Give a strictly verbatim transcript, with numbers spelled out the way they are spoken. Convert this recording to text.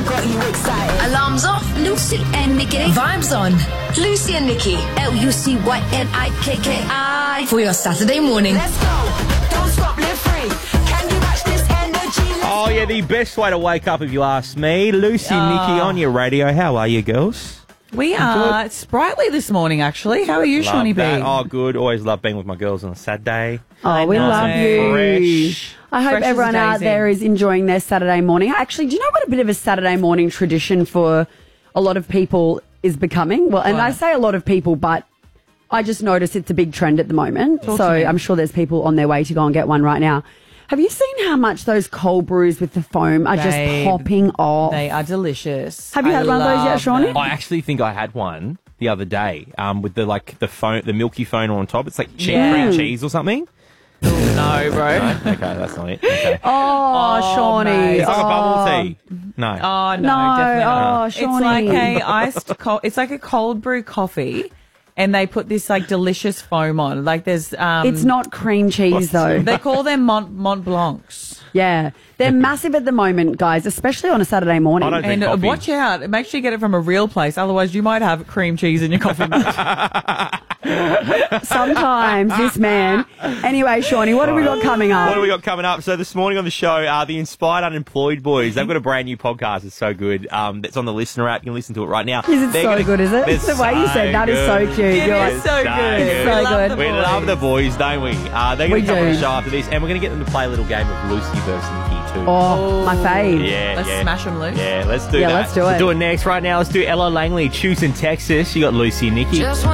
I got you excited. Alarms off, Lucy and Nikki. Vibes on, Lucy and Nikki. L U C Y N I K K I. For your Saturday morning. Let's go. Don't stop, live free. Can you match this energy? Oh, yeah, the best way to wake up, if you ask me. Lucy and Nikki on your radio. How are you, girls? We are sprightly this morning, actually. How are you, Love Shawnee B? that. Oh, good. Always love being with my girls on a Saturday. Oh, we know. love you. Fresh. I hope Fresh as a everyone out daisy. there is enjoying their Saturday morning. Actually, do you know what a bit of a Saturday morning tradition for a lot of people is becoming? Well, and What? I say a lot of people, but I just notice it's a big trend at the moment. Talk so to me. I'm sure there's people on their way to go and get one right now. Have you seen how much those cold brews with the foam are Babe, just popping off? They are delicious. Have you I had one of those yet, love Shawnee? them. I actually think I had one the other day um, with the like the foam, the milky foam on top. It's like cheap Yeah. cream cheese or something. No, bro. No? Okay, that's not it. Okay. Oh, Oh, Shawnee. mate. It's like a Oh. bubble tea. No. Oh, no, No, definitely not. oh, It's Shawnee. like a iced co- it's like a cold brew coffee, and they put this like delicious foam on. Like there's um It's not cream cheese, though. they call them Mont Mont Blancs. Yeah. They're massive at the moment, guys, especially on a Saturday morning. I don't drink And uh, coffee. watch out, make sure you get it from a real place, otherwise you might have cream cheese in your coffee. Sometimes this man. Anyway, Shawnee, what have we got coming up? What do we got coming up? So this morning on the show, uh, the Inspired Unemployed Boys. They've got a brand new podcast. It's so good. Um, it's on the Listener app. You can listen to it right now. Is it They're so gonna- good, is it? They're The way you said that is so good. cute. It You're is like, so so good. good. We So love good. the We boys. love the boys, don't we? Uh, they're going We to come on the do. show after this, and we're going to get them to play a little game of Lucy versus Nikki too. oh, my fave. Yeah, Let's yeah. smash 'em loose. Yeah, let's do Yeah, that. let's do We'll it. do it next. Right now, let's do Ella Langley, Choose in Texas. You got Lucy and Nikki. Just